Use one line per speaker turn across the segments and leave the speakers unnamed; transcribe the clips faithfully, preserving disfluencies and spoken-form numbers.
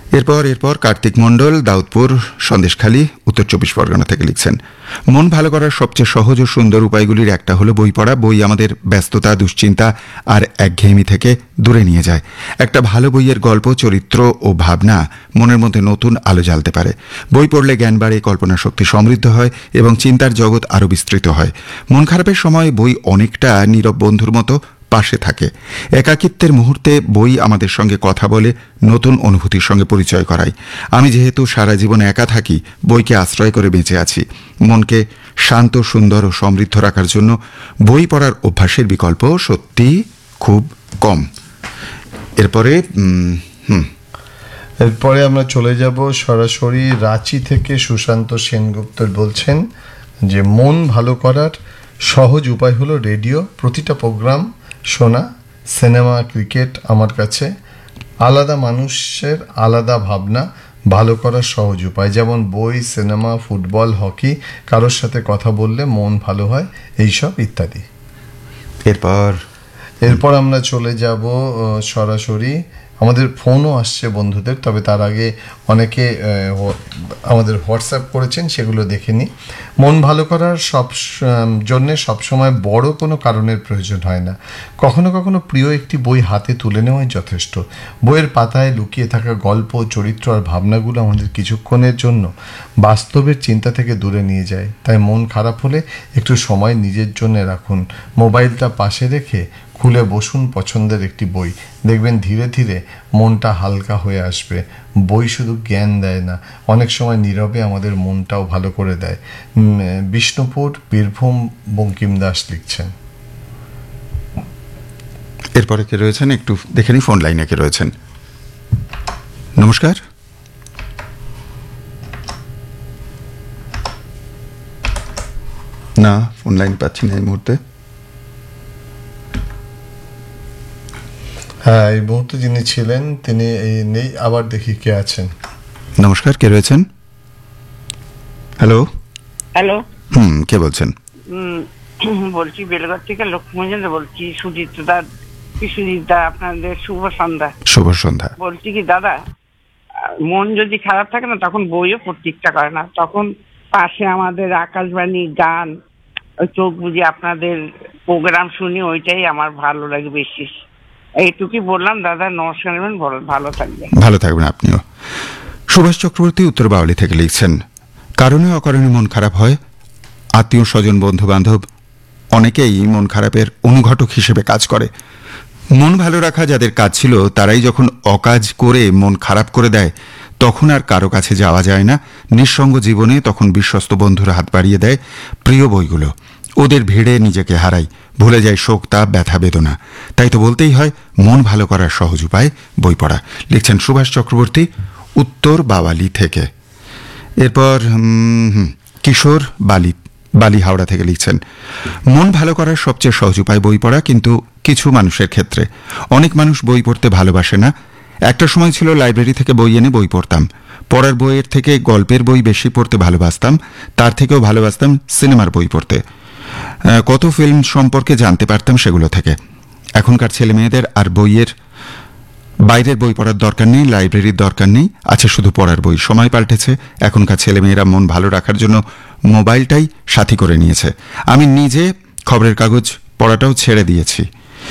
এরপর এরপর কার্তিক মণ্ডল, দাউদপুর, সন্দেশখালী, উত্তর চব্বিশ পরগনা থেকে লিখছেন, মন ভালো করার সবচেয়ে সহজ ও সুন্দর উপায়গুলির একটা হলো বই পড়া। বই আমাদের ব্যস্ততা, দুশ্চিন্তা আর একঘেয়েমি থেকে দূরে নিয়ে যায়। একটা ভালো বইয়ের গল্প, চরিত্র ও ভাবনা মনের মধ্যে নতুন আলো জ্বালতে পারে। বই পড়লে জ্ঞান বাড়ে, কল্পনা শক্তি সমৃদ্ধ হয় এবং চিন্তার জগৎ আরও বিস্তৃত হয়। মন খারাপের সময় বই অনেকটা নীরব বন্ধুর মতো পাশে থাকে। একাকিত্বের মুহূর্তে বই আমাদের সঙ্গে কথা বলে, নতুন অনুভূতির সঙ্গে পরিচয় করায়। আমি যেহেতু সারা জীবন একা থাকি, বইকে আশ্রয় করে বেঁচে আছি। মনকে শান্ত, সুন্দর ও সমৃদ্ধ রাখার জন্য বই পড়ার অভ্যাসের বিকল্প সত্যি খুব কম। এরপরে হুম
এরপরে আমরা চলে যাব সরাসরি রাঁচি থেকে। সুশান্ত সেনগুপ্ত বলছেন যে মন ভালো করার সহজ উপায় হলো রেডিও, প্রতিটা প্রোগ্রাম শোনা, সিনেমা, ক্রিকেট আমার কাছে আলাদা মানুষের আলাদা ভাবনা ভালো করার সহজ উপায়, যেমন বই, সিনেমা, ফুটবল, হকি, কারোর সাথে কথা বললে মন ভালো হয়, এইসব ইত্যাদি।
এরপর
এরপর আমরা চলে যাব সরাসরি, আমাদের ফোনও আসছে বন্ধুদের, তবে তার আগে অনেকে আমাদের হোয়াটসঅ্যাপ করেছেন, সেগুলো দেখে নিই। মন ভালো করার সব জন্যে সবসময় বড় কোনো কারণের প্রয়োজন হয় না। কখনো কখনো প্রিয় একটি বই হাতে তুলে নেওয়াই যথেষ্ট। বইয়ের পাতায় লুকিয়ে থাকা গল্প, চরিত্র আর ভাবনাগুলো আমাদের কিছুক্ষণের জন্য বাস্তবের চিন্তা থেকে দূরে নিয়ে যায়। তাই মন খারাপ হলে একটু সময় নিজের জন্য রাখুন। মোবাইলটা পাশে রেখে খুলে বসুন পছন্দের একটি বই, দেখবেন ধীরে ধীরে মনটা হালকা হয়ে আসবে। বই শুধু জ্ঞান দেয় না, অনেক সময় নীরবে আমাদের মনটাও ভালো করে দেয়। বিষ্ণুপুর, বীরভূম, বঙ্কিম দাস লিখছেন।
এরপরে কে রয়েছেন একটু দেখে নি, ফোন লাইনে কে রয়েছেন। নমস্কার। না, ফোন লাইন পাচ্ছি না এই মুহূর্তে।
হ্যাঁ, এই মুহূর্তে যিনি ছিলেন তিনি নেই। আবার দেখি কে আছেন।
নমস্কার, কে রয়েছেন? হ্যালো
হ্যালো,
হুম কে বলছেন?
বলছি বেলগড় থেকে লক্ষ্মীমঞ্জন বলছি। সুজিত দা, সুজিত দা, আপনাদের শুভ সন্ধ্যা।
শুভ সন্ধ্যা।
বলছি কি দাদা, মন যদি খারাপ থাকে না, তখন বইও পড়তে ইচ্ছা করে না। তখন পাশে আমাদের আকাশবাণী গান, ওই চোখ বুঝে আপনাদের প্রোগ্রাম শুনি, ওইটাই আমার ভালো লাগে বেশি। এইটুকুই বললাম দাদা, নমস্কার, ভালো থাকবেন।
ভালো থাকবেন আপনিও। সুভাষ চক্রবর্তী উত্তর বাউলি থেকে লিখছেন, কারণে অকারণে মন খারাপ হয়। আত্মীয় স্বজন, বন্ধু বান্ধব অনেকেই মন খারাপের অনুঘটক হিসেবে কাজ করে। মন ভালো রাখা যাদের কাজ ছিল, তারাই যখন অকাজ করে মন খারাপ করে দেয়, তখন আর কারো কাছে যাওয়া যায় না। নিঃসঙ্গ জীবনে তখন বিশ্বস্ত বন্ধুরা হাত বাড়িয়ে দেয়। প্রিয় বইগুলো, ওদের ভিড়ে নিজেকে হারাই, ভুলে যায় শোক, তাপ, ব্যথা, বেদনা। তাই তো বলতেই হয় মন ভালো করার সহজ উপায় বই পড়া। লিখছেন সুভাষ চক্রবর্তী উত্তর বাওয়ালি থেকে। এরপর কিশোর বালি বালি হাওড়া থেকে লিখছেন, মন ভালো করার সবচেয়ে সহজ উপায় বই পড়া, কিন্তু কিছু মানুষের ক্ষেত্রে। অনেক মানুষ বই পড়তে ভালোবাসে না। একটা সময় ছিল লাইব্রেরি থেকে বই এনে বই পড়তাম। পড়ার বইয়ের থেকে গল্পের বই বেশি পড়তে ভালোবাসতাম। তার থেকেও ভালোবাসতাম সিনেমার বই পড়তে। কত ফিল্ম সম্পর্কে জানতে পারতাম সেগুলো থেকে। এখনকার ছেলে মেয়েদের আর বইয়ের বাইরের বই পড়ার দরকার নেই, লাইব্রেরির দরকার নেই, আছে শুধু পড়ার বই। সময় পাল্টেছে, এখনকার ছেলেমেয়েরা মন ভালো রাখার জন্য মোবাইলটাই সাথী করে নিয়েছে। আমি নিজে খবরের কাগজ পড়াটাও ছেড়ে দিয়েছি।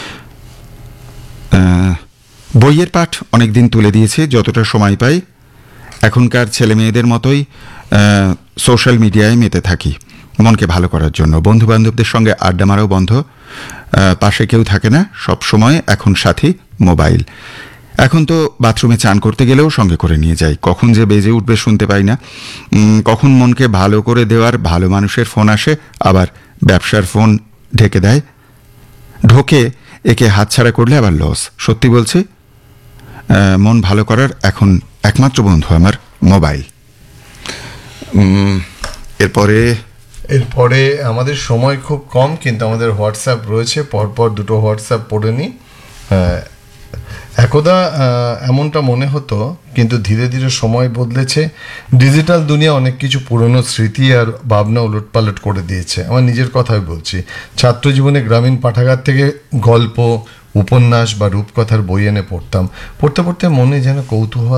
বইয়ের পাঠ অনেকদিন তুলে দিয়েছি, যতটা সময় পাই। এখনকার ছেলে মেয়েদের মতোই সোশ্যাল মিডিয়ায় মেতে থাকি মনকে ভালো করার জন্য। বন্ধু বান্ধবদের সঙ্গে আড্ডা মারাও বন্ধ, পাশে কেউ থাকে না, সব সময় এখন সাথী মোবাইল। এখন তো বাথরুমে চান করতে গেলেও সঙ্গে করে নিয়ে যাই, কখন যে বেজে উঠবে শুনতে পাই না। কখন মনকে ভালো করে দেওয়ার ভালো মানুষের ফোন আসে, আবার ব্যবসার ফোন ঢেকে দেয়। ঢোকে একে হাতছাড়া করলে আবার লস। সত্যি বলছি, মন ভালো করার এখন একমাত্র বন্ধু আমার মোবাইল। এরপরে
এরপরে আমাদের সময় খুব কম, কিন্তু আমাদের হোয়াটসঅ্যাপ রয়েছে, পরপর দুটো হোয়াটসঅ্যাপ পড়ে নিই। একদা এমনটা মনে হতো, কিন্তু ধীরে ধীরে সময় বদলেছে। ডিজিটাল দুনিয়া অনেক কিছু পুরনো স্মৃতি আর ভাবনা উলটপালট করে দিয়েছে। আমার নিজের কথাই বলছি। ছাত্র জীবনে গ্রামীণ পাঠাগার থেকে গল্প, উপন্যাস বা রূপকথার বই এনে পড়তাম। পড়তে পড়তে মনে যেন কৌতূহল